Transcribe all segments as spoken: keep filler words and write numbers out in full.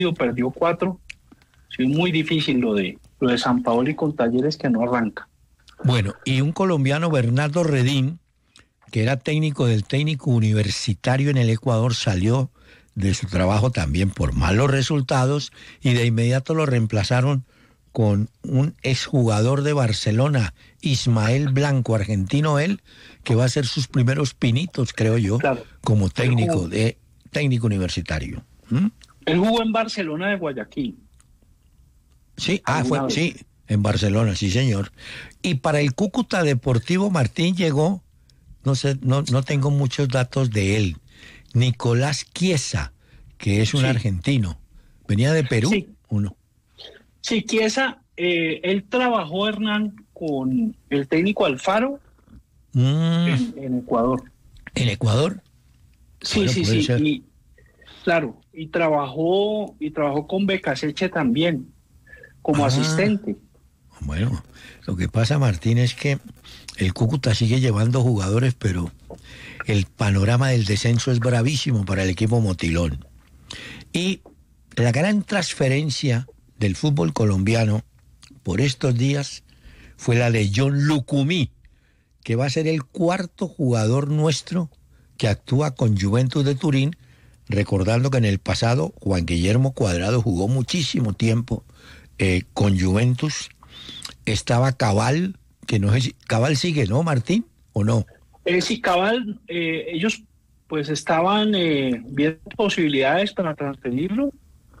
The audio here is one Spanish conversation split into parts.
perdió cuatro. Sí, muy difícil lo de lo de Sampaoli con Talleres, que no arranca. Bueno, y un colombiano, Bernardo Redín, que era técnico del técnico universitario en el Ecuador, salió de su trabajo también por malos resultados y de inmediato lo reemplazaron con un exjugador de Barcelona, Ismael Blanco, argentino él, que va a hacer sus primeros pinitos, creo yo, claro, como técnico de técnico universitario. ¿Mm? Él jugó en Barcelona de Guayaquil. Sí, ah, fue, vez? sí, en Barcelona, sí señor. Y para el Cúcuta Deportivo Martín llegó, no sé, no, no tengo muchos datos de él, Nicolás Chiesa, que es un sí. argentino. ¿Venía de Perú? Sí. Uno. Sí, Chiesa, eh, él trabajó, Hernán, con el técnico Alfaro mm. en, en Ecuador. ¿En Ecuador? Sí, bueno, sí, sí. Ser. Y, claro, y trabajó, y trabajó con Becaseche también, como ah. asistente. Bueno, lo que pasa, Martín, es que el Cúcuta sigue llevando jugadores, pero el panorama del descenso es bravísimo para el equipo motilón. Y la gran transferencia del fútbol colombiano por estos días fue la de John Lucumí, que va a ser el cuarto jugador nuestro que actúa con Juventus de Turín, recordando que en el pasado Juan Guillermo Cuadrado jugó muchísimo tiempo eh, con Juventus. Estaba Cabal, que no sé si Cabal sigue, ¿no, Martín? ¿O no? Eh, sí, Cabal, eh, ellos pues estaban eh, viendo posibilidades para transferirlo.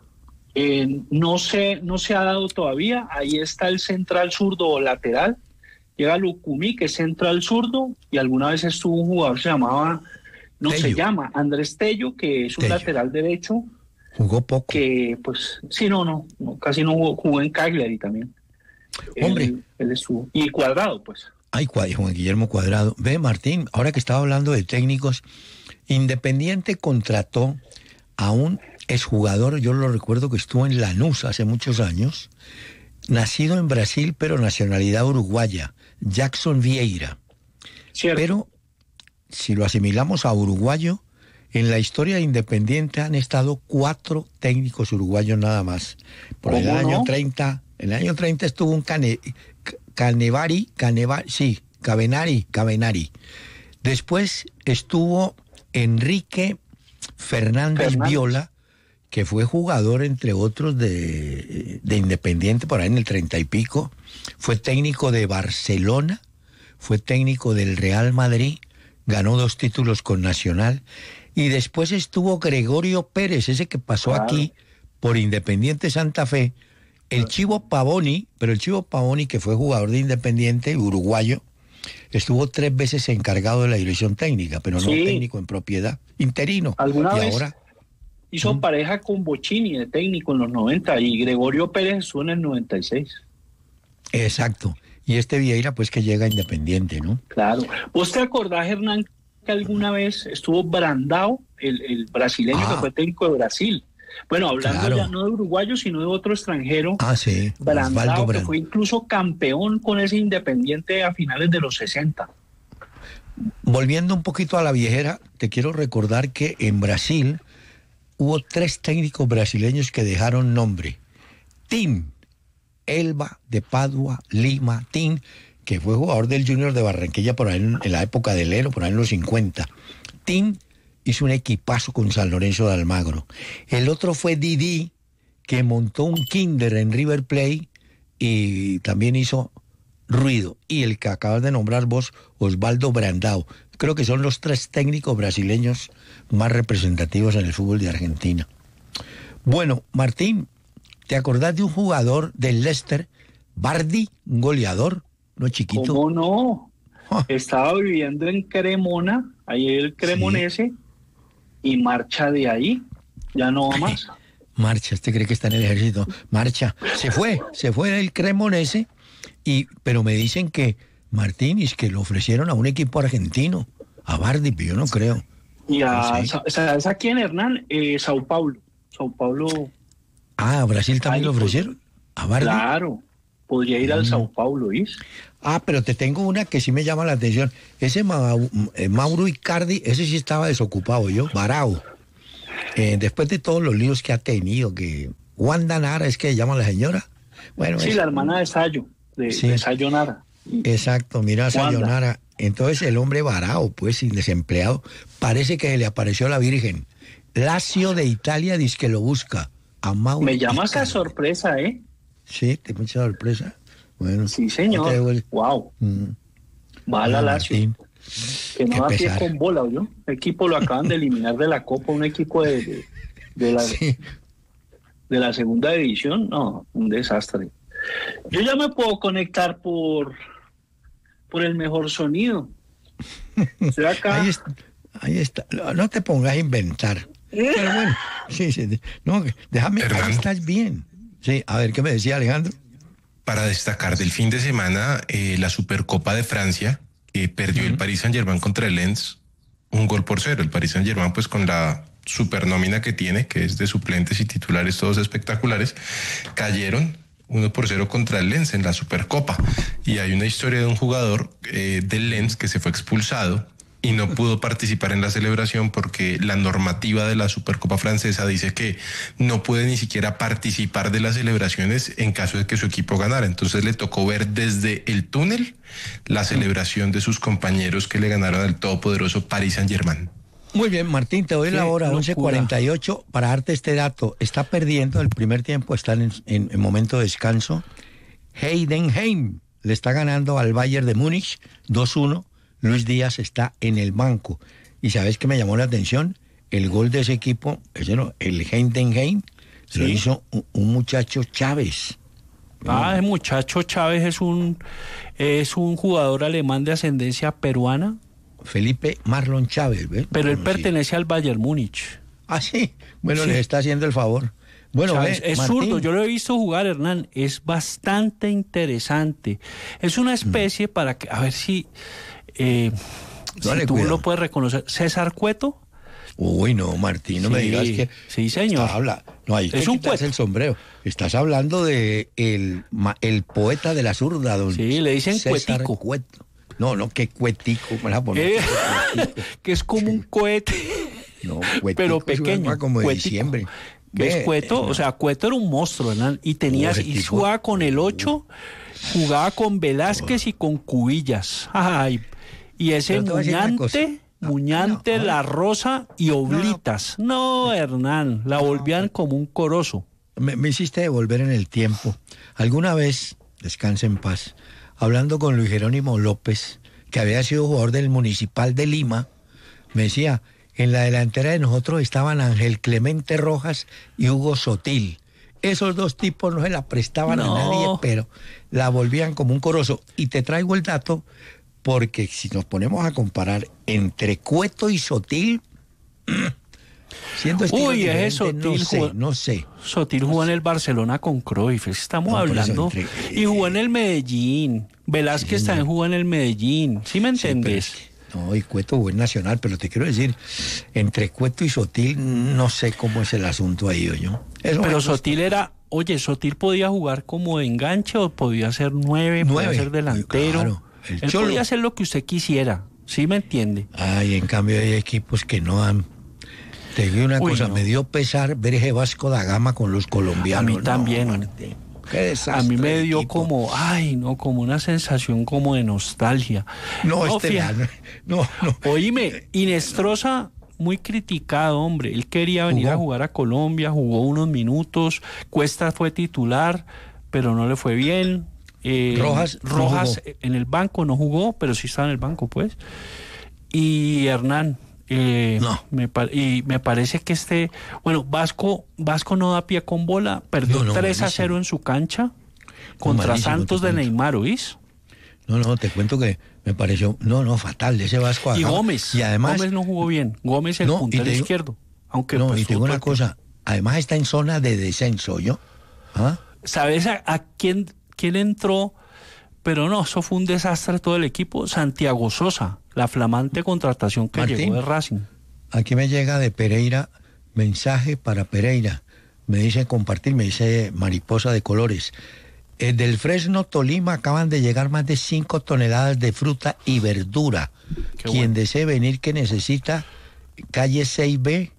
Eh, no se, no se ha dado todavía. Ahí está el central zurdo o lateral. Llega Lucumí, que es central zurdo, y alguna vez estuvo un jugador que se llamaba, no Tello. se llama, Andrés Tello, que es un Tello. lateral derecho. Jugó poco. Que pues, sí, no, no, no casi no jugó, jugó en Cagliari también. Hombre. Él, él estuvo. Y Cuadrado, pues. Ay, Juan Guillermo Cuadrado. Ve, Martín, ahora que estaba hablando de técnicos, Independiente contrató a un exjugador, yo lo recuerdo que estuvo en Lanús hace muchos años, nacido en Brasil, pero nacionalidad uruguaya, Jackson Vieira. Cierto. Pero, si lo asimilamos a uruguayo, en la historia de Independiente han estado cuatro técnicos uruguayos nada más. Por el año no? treinta, en el año treinta estuvo un cane, Canevari, Canevari, sí, Cavenari, Cavenari. Después estuvo Enrique Fernández, Fernández Viola, que fue jugador, entre otros, de, de Independiente, por ahí en el treinta y pico. Fue técnico de Barcelona, fue técnico del Real Madrid, ganó dos títulos con Nacional. Y después estuvo Gregorio Pérez, ese que pasó claro. aquí por Independiente Santa Fe. El Chivo Pavoni, pero el Chivo Pavoni, que fue jugador de Independiente, uruguayo, estuvo tres veces encargado de la dirección técnica, pero no sí. técnico en propiedad, interino. ¿Alguna y vez ahora hizo ¿Mm? pareja con Bocchini de técnico en los noventa y Gregorio Pérez estuvo en el noventa y seis? Exacto. Y este Vieira, pues, que llega a Independiente, ¿no? Claro. ¿Vos te acordás, Hernán, que alguna vez estuvo Brandao, el, el brasileño ah. que fue técnico de Brasil? Bueno, hablando claro. ya no de uruguayo, sino de otro extranjero. Ah, sí. Brandao, que fue incluso campeón con ese Independiente a finales de los sesenta. Volviendo un poquito a la viejera, te quiero recordar que en Brasil hubo tres técnicos brasileños que dejaron nombre. Tim, Elba de Padua, Lima, Tim, que fue jugador del Junior de Barranquilla por ahí en, en la época del Ero, por ahí en los cincuenta. Tim hizo un equipazo con San Lorenzo de Almagro. El otro fue Didi, que montó un kinder en River Plate y también hizo ruido. Y el que acabas de nombrar vos, Osvaldo Brandao. Creo que son los tres técnicos brasileños más representativos en el fútbol de Argentina. Bueno, Martín, ¿te acordás de un jugador del Leicester, Bardi, un goleador, no chiquito? ¿Cómo no? Oh. Estaba viviendo en Cremona, ahí el Cremonese, sí. Y marcha de ahí, ya no va más. Marcha, ¿usted cree que está en el ejército? Marcha, se fue, se fue del Cremonese, y, pero me dicen que Martín, es que lo ofrecieron a un equipo argentino, a Bardi, pero yo no creo. Y a, no sé. ¿sabes a quién, Hernán? Eh, Sao Paulo, Sao Paulo. Ah, ¿a Brasil también lo ofrecieron? ¿A Bardi? Claro, podría ir mm. al Sao Paulo, ¿viste? Ah, pero te tengo una que sí me llama la atención. Ese Ma- Mauro Icardi, ese sí estaba desocupado, yo, varao. eh, después de todos los líos que ha tenido, que Wanda Nara es que llama la señora. Bueno, sí, es, la hermana de Sayo, de, sí. de Sayo Nara. Exacto, mira, Sayonara. Entonces el hombre varado, pues, sin desempleado, parece que le apareció la Virgen. Lazio de Italia dice que lo busca. A Mauro Me llamas a Icardi. sorpresa, ¿eh? Sí, te mucha sorpresa. Bueno, Sí, señor. el... Wow. Mm. Va a la Ah, Lazio. Martín, Que no qué da pie pesar. con bola, ¿oyó? El equipo lo acaban de eliminar de la Copa, un equipo de, de, de la, Sí. de la segunda división. No, un desastre. Yo ya me puedo conectar por, por el mejor sonido. Estoy acá. Ahí está, ahí está. No, no te pongas a inventar. Pero bueno, sí, sí. No, déjame, Hernán. ahí estás bien. Sí, a ver, ¿qué me decía Alejandro? Para destacar del fin de semana, eh, la Supercopa de Francia, que perdió uh-huh. el Paris Saint-Germain contra el Lens, un gol por cero. El Paris Saint-Germain, pues con la supernómina que tiene, que es de suplentes y titulares todos espectaculares, cayeron uno por cero contra el Lens en la Supercopa. Y hay una historia de un jugador eh, del Lens que se fue expulsado y no pudo participar en la celebración porque la normativa de la Supercopa francesa dice que no puede ni siquiera participar de las celebraciones en caso de que su equipo ganara. Entonces le tocó ver desde el túnel la celebración de sus compañeros que le ganaron al todopoderoso Paris Saint-Germain. Muy bien, Martín, te doy Qué la hora, once cuarenta y ocho, para darte este dato. Está perdiendo el primer tiempo, están en, en, en momento de descanso. Heidenheim le está ganando al Bayern de Múnich dos uno. Luis Díaz está en el banco. ¿Y sabes qué me llamó la atención? El gol de ese equipo, ese no, el Heidenheim, sí. Lo hizo un, un muchacho Chávez. Ah, el muchacho Chávez es un, es un jugador alemán de ascendencia peruana. Felipe Marlon Chávez, ¿ves? Pero él Conocido. Pertenece al Bayern Múnich. Ah, sí. Bueno, sí. Les está haciendo el favor. Bueno, Chávez, ve, es Martín. zurdo, yo lo he visto jugar, Hernán, es bastante interesante. Es una especie mm. para que, a ver si, eh, si tú cuidado. lo puedes reconocer. César Cueto. Uy, no, Martín, no sí, me digas que... Sí, señor. Habla. No, ahí es un cueto. El sombrero. Estás hablando de el, el poeta de la zurda, don Sí, le dicen César Cuetico. Cueto. No, no, qué cuetico. Me la pones, eh, que es como un cohete. No, cuetico, pero pequeño. Como de cuetico. diciembre. Que Ve, es Cueto, eh, o sea, Cueto era un monstruo, ¿verdad? Y tenía, oh, y jugaba con el ocho, jugaba con Velázquez oh. y con Cubillas. Ay, y ese Muñante, no, Muñante, no, La Rosa y Oblitas. No, no. no Hernán, la volvían no. como un corozo. Me, me hiciste devolver en el tiempo. Alguna vez, descanse en paz, hablando con Luis Jerónimo López, que había sido jugador del Municipal de Lima, me decía... En la delantera de nosotros estaban Ángel Clemente Rojas y Hugo Sotil. Esos dos tipos no se la prestaban no. a nadie, pero la volvían como un corozo. Y te traigo el dato porque si nos ponemos a comparar entre Cueto y Sotil, siendo Uy, es Sotil, no sé, jugó, no sé. Sotil jugó en el Barcelona con Cruyff, estamos no, hablando. Entre, eh, y jugó en el Medellín. Velázquez sí, también jugó en el Medellín. ¿Sí me entiendes? Sí, No, y Cueto buen nacional, pero te quiero decir, entre Cueto y Sotil, no sé cómo es el asunto ahí, yo. Eso pero Sotil era, oye, Sotil podía jugar como de enganche o podía ser nueve, nueve. podía ser delantero. Claro, el Él Cholo. Podía hacer lo que usted quisiera, ¿sí me entiende? Ay, en cambio hay equipos que no han... Te digo una Uy, cosa, no. me dio pesar ver ese Vasco da Gama con los colombianos. A mí también. No, Qué desastre, a mí me dio equipo. como, ay, no, como una sensación como de nostalgia. No, no este man, no, no. Oíme, Inestrosa, muy criticado, hombre. Él quería venir ¿Jugó? a jugar a Colombia, jugó unos minutos, Cuesta fue titular, pero no le fue bien. Eh, Rojas, Rojas no en el banco no jugó, pero sí estaba en el banco, pues. Y Hernán, Eh, no. me, y me parece que este, bueno, Vasco, Vasco no da pie con bola, perdió no, no, tres a cero en su cancha contra no, Santos de Neymar, ¿oís? No, no, te cuento que me pareció, no, no, fatal de ese Vasco. Y Gómez, y además, Gómez no jugó bien, Gómez el no, puntero digo, izquierdo. Aunque no, pues, y tengo una cosa, además está en zona de descenso, ¿yo? ¿Ah? ¿Sabes a, a quién, quién entró? Pero no, eso fue un desastre todo el equipo. Santiago Sosa, la flamante contratación que Martín, llegó de Racing. Aquí me llega de Pereira, mensaje para Pereira. Me dice compartir, me dice Mariposa de Colores. Eh, del Fresno, Tolima, acaban de llegar más de cinco toneladas de fruta y verdura. Qué Quien bueno. desee venir, que necesita, calle seis B,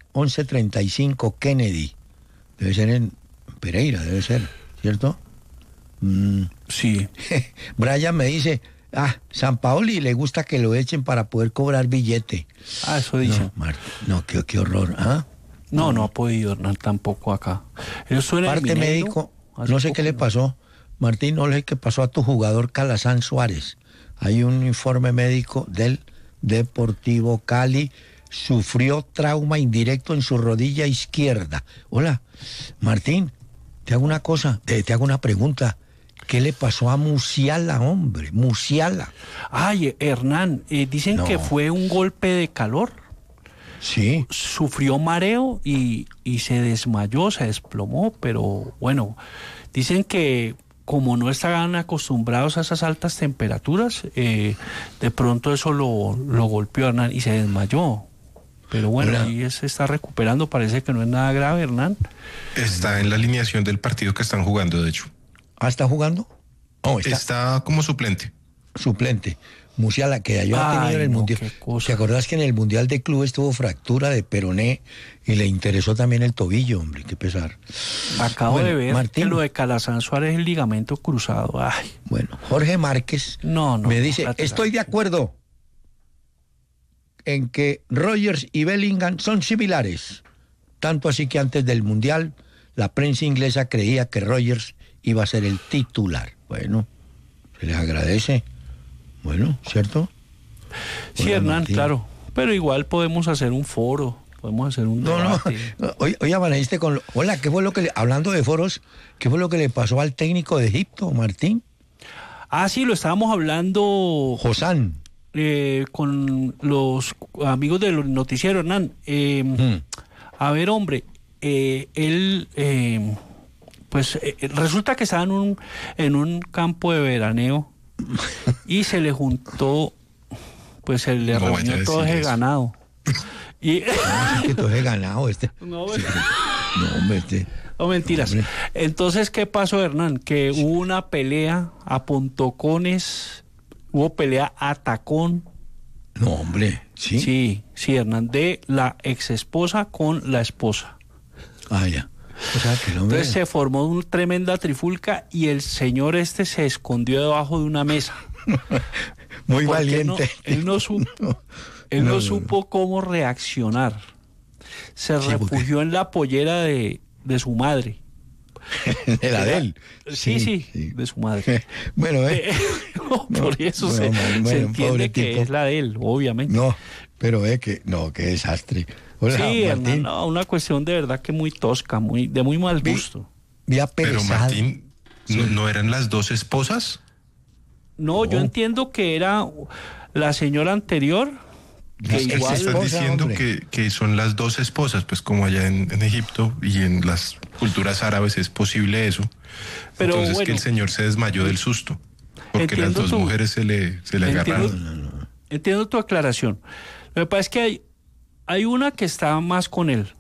once treinta y cinco Kennedy. Debe ser en Pereira, debe ser, ¿cierto? Mm. Sí. Brian me dice, ah, Sampaoli le gusta que lo echen para poder cobrar billete. Ah, eso dice. No, Mar- no qué, qué horror, ¿ah? No, no ha podido Hernán tampoco acá. Él suena en Parte Mineiro, médico, hace no sé poco, qué le pasó, Martín, no sé qué pasó a tu jugador Calazán Suárez. Hay un informe médico del Deportivo Cali, sufrió trauma indirecto en su rodilla izquierda. Hola, Martín, te hago una cosa, te, te hago una pregunta. ¿Qué le pasó a Musiala, hombre? Musiala. Ay, Hernán, eh, dicen No. que fue un golpe de calor. Sí. Sufrió mareo y, y se desmayó, se desplomó, pero bueno, dicen que como no están acostumbrados a esas altas temperaturas, eh, de pronto eso lo, lo golpeó a Hernán y se desmayó. Pero bueno, Hola. ahí se está recuperando, parece que no es nada grave, Hernán. Está en la alineación del partido que están jugando, de hecho. ¿Ah, está jugando? Oh, está, Está como suplente. suplente. Musiala, que yo ha Ay, tenido en el no, Mundial. qué cosa. ¿Te acordás que en el Mundial de Clubes tuvo fractura de peroné y le interesó también el tobillo, hombre? Qué pesar. Acabo Bueno, de ver Martín. que lo de Calazán Suárez es el ligamento cruzado. Ay, Bueno, Jorge Márquez no, no. me dice, lateral. estoy de acuerdo en que Rogers y Bellingham son similares. Tanto así que antes del Mundial, la prensa inglesa creía que Rogers iba a ser el titular. Bueno, se les agradece. Bueno, ¿cierto? Sí, Hola, Hernán, Martín. claro. Pero igual podemos hacer un foro, podemos hacer un No, no, debate. hoy, hoy amaneciste con... Hola, ¿qué fue lo que le... Hablando de foros, ¿qué fue lo que le pasó al técnico de Egipto, Martín? Ah, sí, lo estábamos hablando Josán. eh, con los amigos del noticiero, Hernán. Eh, Mm. A ver, hombre, eh, él, eh, pues eh, resulta que estaba en un, en un campo de veraneo y se le juntó, pues se le No vaya a reunió todo decir ese eso. ganado. Y, Así que todo es ganado este. no, No, hombre, este... no, mentiras. Hombre. Entonces, ¿qué pasó, Hernán? Que hubo una pelea a pontocones, hubo pelea a tacón. No, hombre, ¿sí? Sí, sí, Hernán, de la ex esposa con la esposa. Ah, ya. O sea, que el hombre... Entonces se formó una tremenda trifulca y el señor este se escondió debajo de una mesa. Muy Porque valiente. no- él no supo, No, él no, no, no, supo cómo reaccionar. Se Sí, refugió en la pollera de, de su madre. Era de él. Sí, sí, de su madre. Bueno, eh. No, por eso bueno, se, bueno, se bueno, entiende pobre que tipo. es la de él, obviamente. No, pero es que... No, qué desastre. Hola, sí, Martín. Hernán, no, una cuestión de verdad que muy tosca, muy de muy mal Vi- gusto. Vía Pero perezada. Martín, ¿no, no eran las dos esposas? No, yo No. entiendo que era la señora anterior, que Es- Es que igual... están esposa, diciendo hombre. que, que son las dos esposas, pues como allá en, en Egipto y en las culturas árabes es posible eso. Pero Entonces bueno. que el señor se desmayó del susto, porque las Entiendo dos tu- mujeres se le, se le Entiendo, agarraron. entiendo tu aclaración. Lo que pasa es que hay, hay una que está más con él.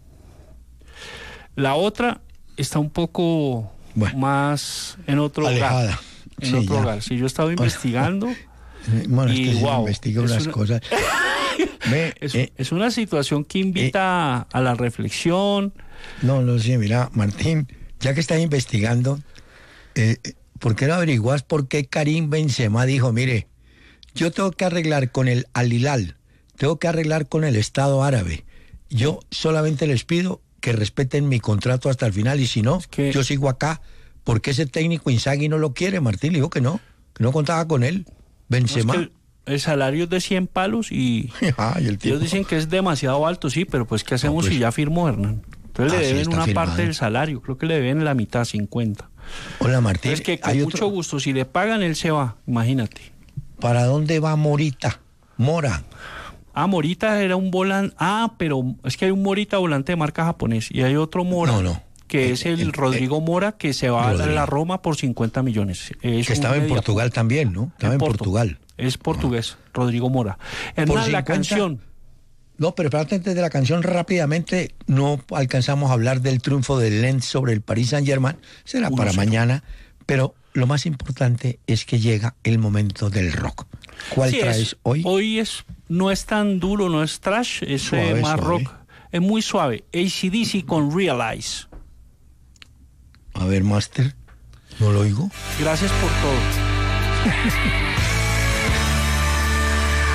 La otra está un poco Bueno. más en otro Alejada. lugar. En Sí, otro ya. lugar. Si yo he estado investigando, Bueno, es Y, que se wow, investiga es unas una- cosas. Ve, es, eh, es una situación que invita a, a la reflexión. no, no sé, mira, Martín, ya que estás investigando, eh, ¿por qué no averiguas por qué Karim Benzema dijo, mire, yo tengo que arreglar con el Al Hilal, tengo que arreglar con el Estado árabe, yo solamente les pido que respeten mi contrato hasta el final y si no, que- yo sigo acá, porque ese técnico Inzaghi no lo quiere? Martín le dijo que no, que no contaba con él, No, es Benzema. que el, el salario es de cien palos y Ay, el tipo. ellos dicen que es demasiado alto, sí, pero pues ¿qué hacemos pues. si ya firmó Hernán? Entonces Ah, le sí, deben está una firmado. parte del salario, creo que le deben la mitad, cincuenta. Hola Martín, Es que con hay mucho otro- gusto, si le pagan, él se va, imagínate. ¿Para dónde va Morita? Mora. Ah, Morita era un volante. Ah, pero es que hay un Morita volante de marca japonés y hay otro Mora, No, no. que Eh, es el eh, Rodrigo Mora, que se va a Rodrigo. la Roma por cincuenta millones. Es Que un estaba en media- Portugal también, ¿no? Estaba en, Porto. Portugal. Es portugués, Rodrigo Mora. Hernán, la cincuenta. canción. No, pero espérate, antes de la canción, rápidamente, no alcanzamos a hablar del triunfo del Lens sobre el Paris Saint-Germain. Será uno para cero. mañana, pero lo más importante es que llega el momento del rock. ¿Cuál Sí, traes es- hoy? Hoy es, no es tan duro, no es trash, es Suave, eh, más suave. rock. Es muy suave. A C D C con Realize. A ver, Master, no lo oigo. Gracias por todo.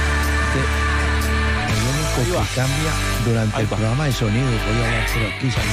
Lo único que cambia durante el programa de sonido, voy a hablar por aquí.